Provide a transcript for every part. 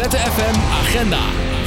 Roulette FM Agenda.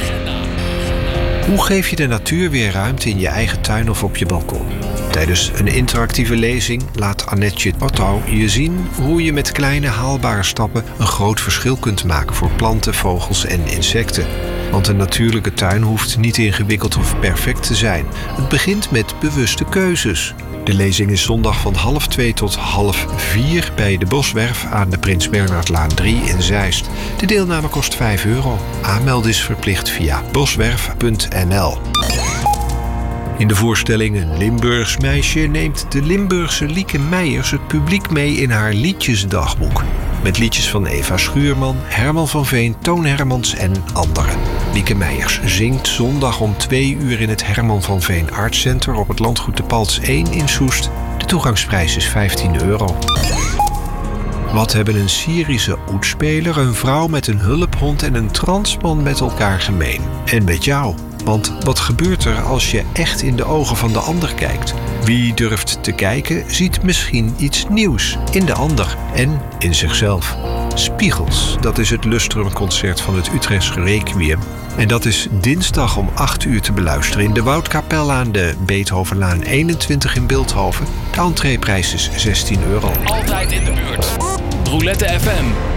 Hoe geef je de natuur weer ruimte in je eigen tuin of op je balkon? Tijdens een interactieve lezing laat Annetje Otto je zien hoe je met kleine haalbare stappen een groot verschil kunt maken voor planten, vogels en insecten. Want een natuurlijke tuin hoeft niet ingewikkeld of perfect te zijn. Het begint met bewuste keuzes. De lezing is zondag van 1:30 tot 3:30 bij de Boswerf aan de Prins Bernhardlaan 3 in Zeist. De deelname kost €5. Aanmelden is verplicht via boswerf.nl. In de voorstelling Een Limburgs meisje neemt de Limburgse Lieke Meijers het publiek mee in haar liedjesdagboek. Met liedjes van Eva Schuurman, Herman van Veen, Toon Hermans en anderen. Lieke Meijers zingt zondag om 2:00 in het Herman van Veen Art Center op het landgoed de Palts 1 in Soest. De toegangsprijs is €15. Wat hebben een Syrische oetspeler, een vrouw met een hulphond en een transman met elkaar gemeen? En met jou? Want wat gebeurt er als je echt in de ogen van de ander kijkt? Wie durft te kijken, ziet misschien iets nieuws in de ander en in zichzelf. Spiegels, dat is het Lustrum-concert van het Utrechtse Requiem. En dat is dinsdag om 8:00 te beluisteren in de Woudkapel aan de Beethovenlaan 21 in Bilthoven. De entreeprijs is €16. Altijd in de buurt. Roulette FM.